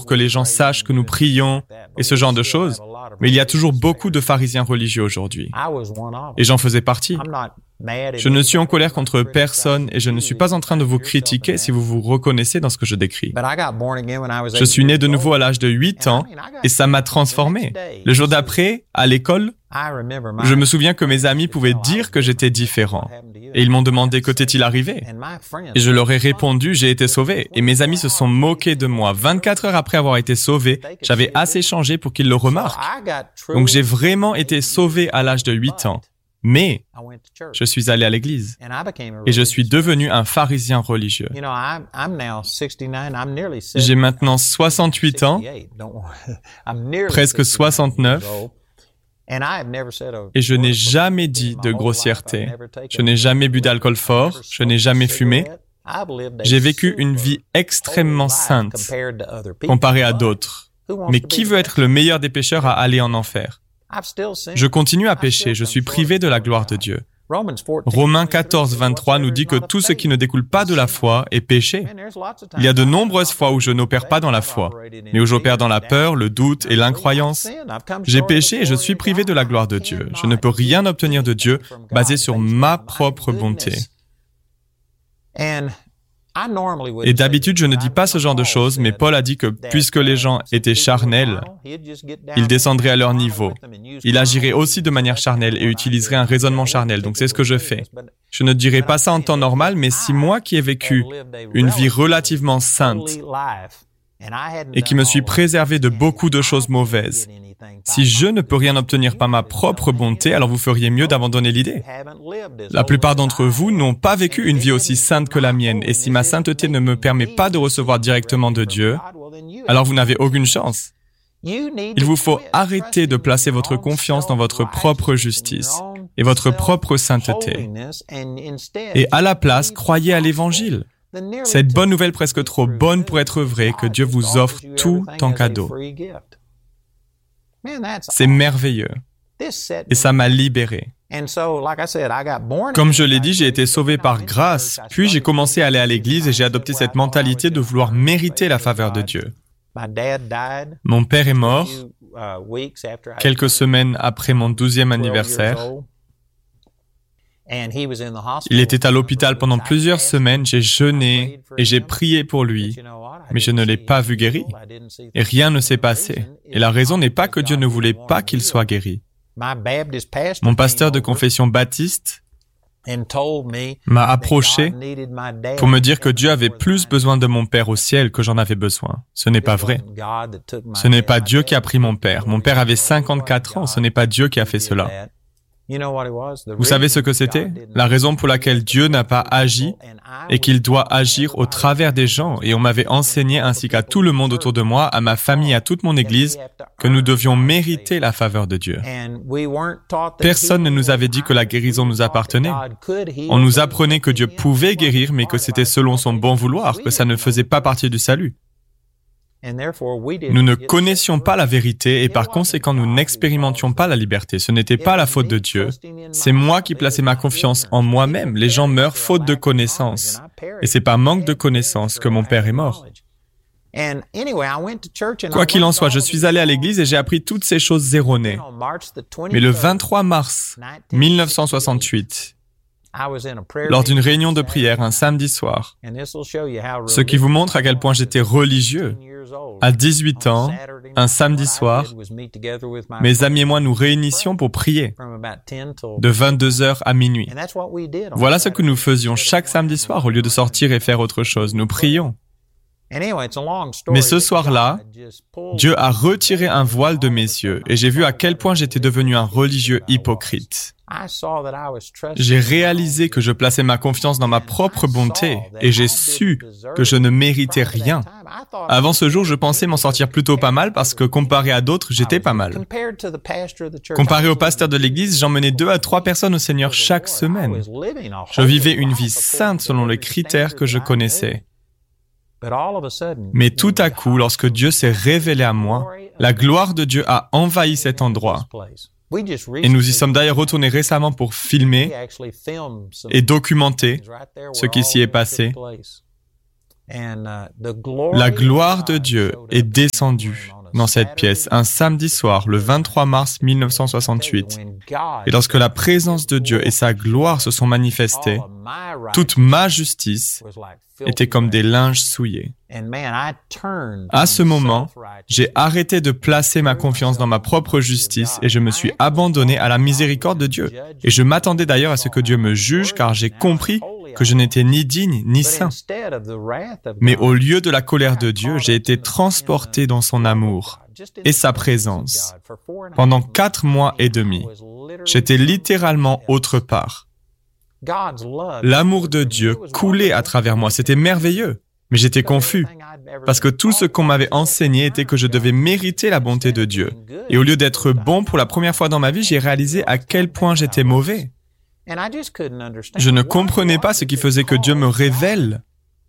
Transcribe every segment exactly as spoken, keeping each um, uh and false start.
pour que les gens sachent que nous prions et ce genre de choses, mais il y a toujours beaucoup de pharisiens religieux aujourd'hui. Et j'en faisais partie. Je ne suis en colère contre personne et je ne suis pas en train de vous critiquer si vous vous reconnaissez dans ce que je décris. Je suis né de nouveau à l'âge de huit ans et ça m'a transformé. Le jour d'après, à l'école, je me souviens que mes amis pouvaient dire que j'étais différent. Et ils m'ont demandé que t'est-il arrivé. Et je leur ai répondu, j'ai été sauvé. Et mes amis se sont moqués de moi. vingt-quatre heures après avoir été sauvé, j'avais assez changé pour qu'ils le remarquent. Donc j'ai vraiment été sauvé à l'âge de huit ans. Mais je suis allé à l'église et je suis devenu un pharisien religieux. J'ai maintenant soixante-huit ans, presque soixante-neuf, et je n'ai jamais dit de grossièreté. Je n'ai jamais bu d'alcool fort, je n'ai jamais fumé. J'ai vécu une vie extrêmement sainte comparée à d'autres. Mais qui veut être le meilleur des pécheurs à aller en enfer? Je continue à pécher, je suis privé de la gloire de Dieu. Romains quatorze, vingt-trois nous dit que tout ce qui ne découle pas de la foi est péché. Il y a de nombreuses fois où je n'opère pas dans la foi, mais où j'opère dans la peur, le doute et l'incroyance. J'ai péché et je suis privé de la gloire de Dieu. Je ne peux rien obtenir de Dieu basé sur ma propre bonté. Et d'habitude, je ne dis pas ce genre de choses, mais Paul a dit que puisque les gens étaient charnels, il descendrait à leur niveau. Il agirait aussi de manière charnelle et utiliserait un raisonnement charnel. Donc c'est ce que je fais. Je ne dirais pas ça en temps normal, mais si moi qui ai vécu une vie relativement sainte et qui me suis préservé de beaucoup de choses mauvaises, si je ne peux rien obtenir par ma propre bonté, alors vous feriez mieux d'abandonner l'idée. La plupart d'entre vous n'ont pas vécu une vie aussi sainte que la mienne, et si ma sainteté ne me permet pas de recevoir directement de Dieu, alors vous n'avez aucune chance. Il vous faut arrêter de placer votre confiance dans votre propre justice et votre propre sainteté. Et à la place, croyez à l'Évangile. Cette bonne nouvelle presque trop bonne pour être vraie que Dieu vous offre tout en cadeau. C'est merveilleux. Et ça m'a libéré. Comme je l'ai dit, j'ai été sauvé par grâce, puis j'ai commencé à aller à l'église et j'ai adopté cette mentalité de vouloir mériter la faveur de Dieu. Mon père est mort quelques semaines après mon douzième anniversaire. Il était à l'hôpital pendant plusieurs semaines, j'ai jeûné et j'ai prié pour lui, mais je ne l'ai pas vu guéri. Et rien ne s'est passé. Et la raison n'est pas que Dieu ne voulait pas qu'il soit guéri. Mon pasteur de confession baptiste m'a approché pour me dire que Dieu avait plus besoin de mon père au ciel que j'en avais besoin. Ce n'est pas vrai. Ce n'est pas Dieu qui a pris mon père. Mon père avait cinquante-quatre ans, ce n'est pas Dieu qui a fait cela. Vous savez ce que c'était? La raison pour laquelle Dieu n'a pas agi et qu'il doit agir au travers des gens. Et on m'avait enseigné, ainsi qu'à tout le monde autour de moi, à ma famille, à toute mon église, que nous devions mériter la faveur de Dieu. Personne ne nous avait dit que la guérison nous appartenait. On nous apprenait que Dieu pouvait guérir, mais que c'était selon son bon vouloir, que ça ne faisait pas partie du salut. Nous ne connaissions pas la vérité et par conséquent, nous n'expérimentions pas la liberté. Ce n'était pas la faute de Dieu. C'est moi qui plaçais ma confiance en moi-même. Les gens meurent faute de connaissance. Et c'est par manque de connaissance que mon père est mort. Quoi qu'il en soit, je suis allé à l'église et j'ai appris toutes ces choses erronées. Mais le vingt-trois mars mille neuf cent soixante-huit, lors d'une réunion de prière un samedi soir, ce qui vous montre à quel point j'étais religieux. À dix-huit ans, un samedi soir, mes amis et moi nous réunissions pour prier de vingt-deux heures à minuit. Voilà ce que nous faisions chaque samedi soir au lieu de sortir et faire autre chose. Nous prions. Mais ce soir-là, Dieu a retiré un voile de mes yeux et j'ai vu à quel point j'étais devenu un religieux hypocrite. J'ai réalisé que je plaçais ma confiance dans ma propre bonté et j'ai su que je ne méritais rien. Avant ce jour, je pensais m'en sortir plutôt pas mal parce que comparé à d'autres, j'étais pas mal. Comparé au pasteur de l'église, j'emmenais deux à trois personnes au Seigneur chaque semaine. Je vivais une vie sainte selon les critères que je connaissais. Mais tout à coup, lorsque Dieu s'est révélé à moi, la gloire de Dieu a envahi cet endroit. Et nous y sommes d'ailleurs retournés récemment pour filmer et documenter ce qui s'y est passé. La gloire de Dieu est descendue dans cette pièce un samedi soir, le vingt-trois mars mille neuf cent soixante-huit. Et lorsque la présence de Dieu et sa gloire se sont manifestées, toute ma justice était comme des linges souillés. À ce moment, j'ai arrêté de placer ma confiance dans ma propre justice et je me suis abandonné à la miséricorde de Dieu. Et je m'attendais d'ailleurs à ce que Dieu me juge car j'ai compris que je n'étais ni digne ni saint. Mais au lieu de la colère de Dieu, j'ai été transporté dans son amour et sa présence. Pendant quatre mois et demi, j'étais littéralement autre part. L'amour de Dieu coulait à travers moi, c'était merveilleux, mais j'étais confus, parce que tout ce qu'on m'avait enseigné était que je devais mériter la bonté de Dieu. Et au lieu d'être bon pour la première fois dans ma vie, j'ai réalisé à quel point j'étais mauvais. Je ne comprenais pas ce qui faisait que Dieu me révèle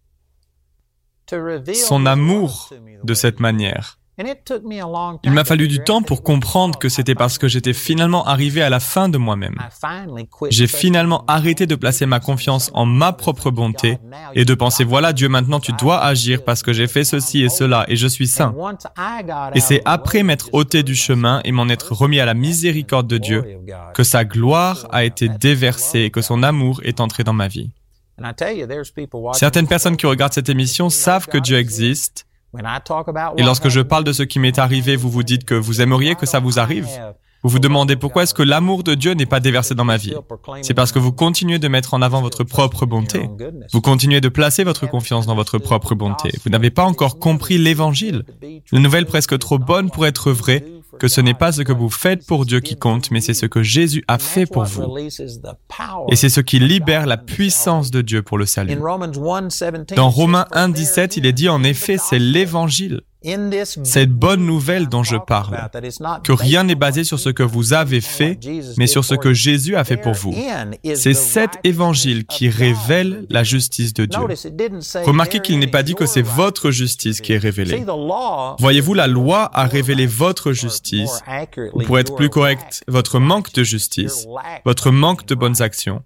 son amour de cette manière. Il m'a fallu du temps pour comprendre que c'était parce que j'étais finalement arrivé à la fin de moi-même. J'ai finalement arrêté de placer ma confiance en ma propre bonté et de penser, voilà Dieu, maintenant tu dois agir parce que j'ai fait ceci et cela et je suis saint. Et c'est après m'être ôté du chemin et m'en être remis à la miséricorde de Dieu que sa gloire a été déversée et que son amour est entré dans ma vie. Certaines personnes qui regardent cette émission savent que Dieu existe. Et lorsque je parle de ce qui m'est arrivé, vous vous dites que vous aimeriez que ça vous arrive. Vous vous demandez pourquoi est-ce que l'amour de Dieu n'est pas déversé dans ma vie. C'est parce que vous continuez de mettre en avant votre propre bonté. Vous continuez de placer votre confiance dans votre propre bonté. Vous n'avez pas encore compris l'Évangile. Une nouvelle presque trop bonne pour être vraie, que ce n'est pas ce que vous faites pour Dieu qui compte, mais c'est ce que Jésus a fait pour vous. Et c'est ce qui libère la puissance de Dieu pour le salut. Dans Romains un dix-sept, il est dit en effet, c'est l'Évangile, cette bonne nouvelle dont je parle, que rien n'est basé sur ce que vous avez fait, mais sur ce que Jésus a fait pour vous. C'est cet Évangile qui révèle la justice de Dieu. Remarquez qu'il n'est pas dit que c'est votre justice qui est révélée. Voyez-vous, la loi a révélé votre justice, ou pour être plus correct, votre manque de justice, votre manque de bonnes actions.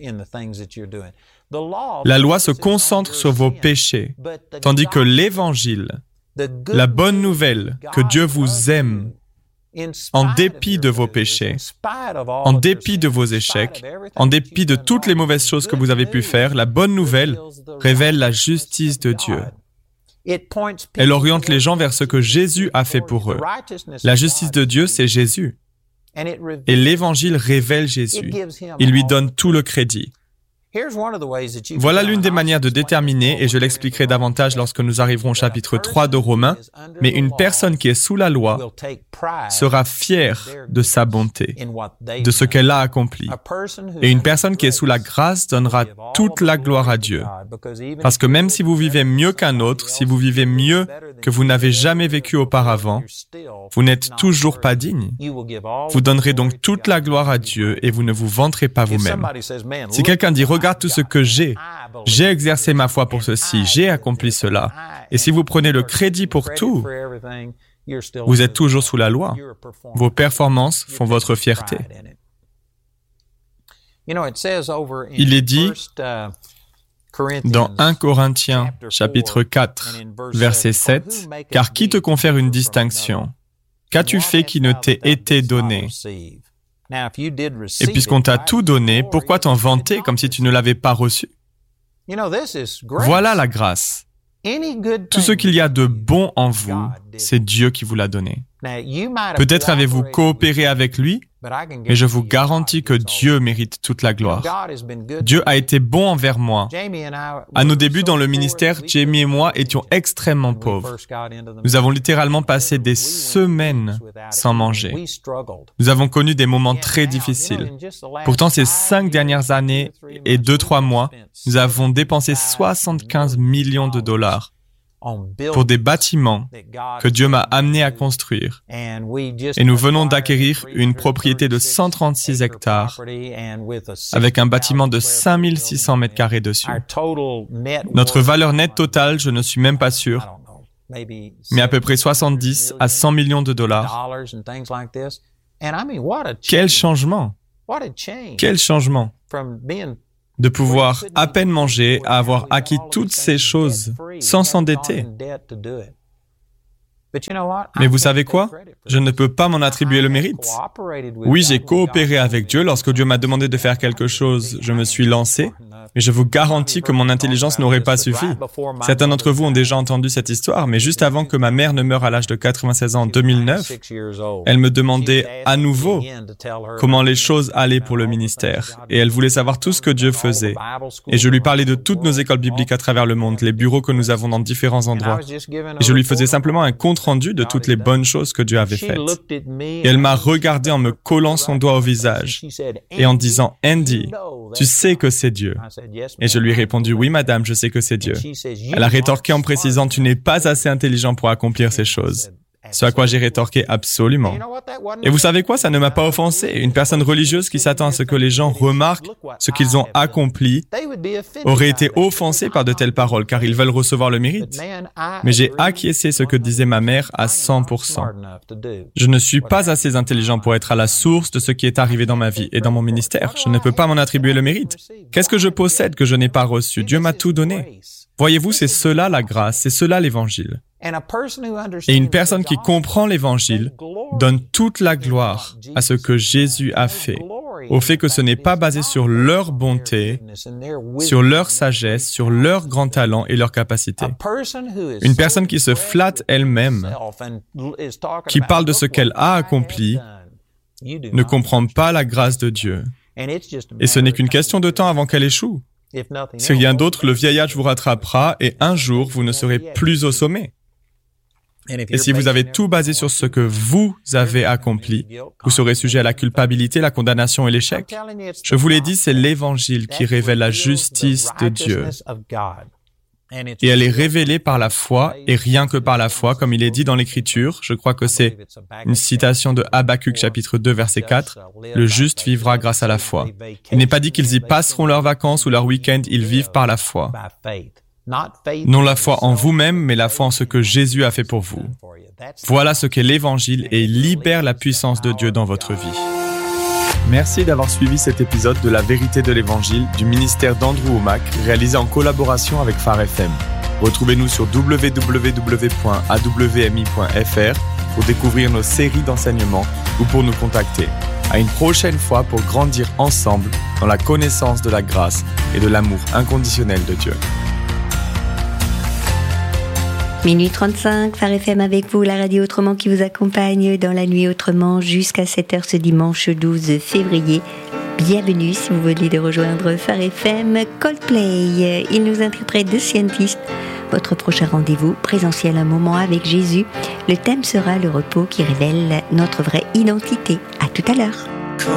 La loi se concentre sur vos péchés, tandis que l'Évangile, la bonne nouvelle que Dieu vous aime, en dépit de vos péchés, en dépit de vos échecs, en dépit de toutes les mauvaises choses que vous avez pu faire, la bonne nouvelle révèle la justice de Dieu. Elle oriente les gens vers ce que Jésus a fait pour eux. La justice de Dieu, c'est Jésus. Et l'Évangile révèle Jésus. Il lui donne tout le crédit. Voilà l'une des manières de déterminer, et je l'expliquerai davantage lorsque nous arriverons au chapitre trois de Romains, mais une personne qui est sous la loi sera fière de sa bonté, de ce qu'elle a accompli. Et une personne qui est sous la grâce donnera toute la gloire à Dieu. Parce que même si vous vivez mieux qu'un autre, si vous vivez mieux que vous n'avez jamais vécu auparavant, vous n'êtes toujours pas digne. Vous donnerez donc toute la gloire à Dieu et vous ne vous vanterez pas vous-même. Si quelqu'un dit, regarde tout ce que j'ai, j'ai exercé ma foi pour ceci, j'ai accompli cela. Et si vous prenez le crédit pour tout, vous êtes toujours sous la loi. Vos performances font votre fierté. Il est dit dans un Corinthiens, chapitre quatre, verset sept, « Car qui te confère une distinction? Qu'as-tu fait qui ne t'ait été donné? Et puisqu'on t'a tout donné, pourquoi t'en vanter comme si tu ne l'avais pas reçu? » Voilà la grâce. Tout ce qu'il y a de bon en vous, c'est Dieu qui vous l'a donné. Peut-être avez-vous coopéré avec lui, mais je vous garantis que Dieu mérite toute la gloire. Dieu a été bon envers moi. À nos débuts dans le ministère, Jamie et moi étions extrêmement pauvres. Nous avons littéralement passé des semaines sans manger. Nous avons connu des moments très difficiles. Pourtant, ces cinq dernières années et deux, trois mois, nous avons dépensé soixante-quinze millions de dollars pour des bâtiments que Dieu m'a amené à construire. Et nous venons d'acquérir une propriété de cent trente-six hectares avec un bâtiment de cinq mille six cents mètres carrés dessus. Notre valeur nette totale, je ne suis même pas sûr, mais à peu près soixante-dix à cent millions de dollars. Quel changement! Quel changement! de pouvoir à peine manger, à avoir acquis toutes ces choses sans s'endetter. Mais vous savez quoi? Je ne peux pas m'en attribuer le mérite. Oui, j'ai coopéré avec Dieu. Lorsque Dieu m'a demandé de faire quelque chose, je me suis lancé. Mais je vous garantis que mon intelligence n'aurait pas suffi. Certains d'entre vous ont déjà entendu cette histoire, mais juste avant que ma mère ne meure à l'âge de quatre-vingt-seize ans en deux mille neuf, elle me demandait à nouveau comment les choses allaient pour le ministère. Et elle voulait savoir tout ce que Dieu faisait. Et je lui parlais de toutes nos écoles bibliques à travers le monde, les bureaux que nous avons dans différents endroits. Et je lui faisais simplement un compte-rendu de toutes les bonnes choses que Dieu avait faites. Et elle m'a regardé en me collant son doigt au visage et en disant « Andy, tu sais que c'est Dieu ». Et je lui ai répondu « Oui, madame, je sais que c'est Dieu ». Elle a rétorqué en précisant « Tu n'es pas assez intelligent pour accomplir ces choses ». Ce à quoi j'ai rétorqué absolument. Et vous savez quoi, ça ne m'a pas offensé. Une personne religieuse qui s'attend à ce que les gens remarquent ce qu'ils ont accompli aurait été offensée par de telles paroles, car ils veulent recevoir le mérite. Mais j'ai acquiescé ce que disait ma mère à cent pour cent. Je ne suis pas assez intelligent pour être à la source de ce qui est arrivé dans ma vie et dans mon ministère. Je ne peux pas m'en attribuer le mérite. Qu'est-ce que je possède que je n'ai pas reçu? Dieu m'a tout donné. Voyez-vous, c'est cela la grâce, c'est cela l'Évangile. Et une personne qui comprend l'Évangile donne toute la gloire à ce que Jésus a fait, au fait que ce n'est pas basé sur leur bonté, sur leur sagesse, sur leur grand talent et leur capacité. Une personne qui se flatte elle-même, qui parle de ce qu'elle a accompli, ne comprend pas la grâce de Dieu. Et ce n'est qu'une question de temps avant qu'elle échoue. Si rien d'autre, le vieil âge vous rattrapera et un jour, vous ne serez plus au sommet. Et si vous avez tout basé sur ce que vous avez accompli, vous serez sujet à la culpabilité, la condamnation et l'échec. Je vous l'ai dit, c'est l'Évangile qui révèle la justice de Dieu. Et elle est révélée par la foi et rien que par la foi, comme il est dit dans l'Écriture. Je crois que c'est une citation de Habacuc chapitre deux verset quatre. Le juste vivra grâce à la foi. Il n'est pas dit qu'ils y passeront leurs vacances ou leur week-end, ils vivent par la foi. Non la foi en vous-même, mais la foi en ce que Jésus a fait pour vous. Voilà ce qu'est l'Évangile et il libère la puissance de Dieu dans votre vie. Merci d'avoir suivi cet épisode de La Vérité de l'Évangile du ministère d'Andrew Wommack, réalisé en collaboration avec Phare F M. Retrouvez-nous sur w w w point a w m i point f r pour découvrir nos séries d'enseignements ou pour nous contacter. À une prochaine fois pour grandir ensemble dans la connaissance de la grâce et de l'amour inconditionnel de Dieu. Minuit trente-cinq, Phare F M avec vous, la radio Autrement qui vous accompagne dans la nuit autrement jusqu'à sept heures ce dimanche douze février. Bienvenue si vous venez de rejoindre Phare F M. Coldplay, il nous interprète The Scientist. Votre prochain rendez-vous présentiel, un moment avec Jésus. Le thème sera le repos qui révèle notre vraie identité. À tout à l'heure.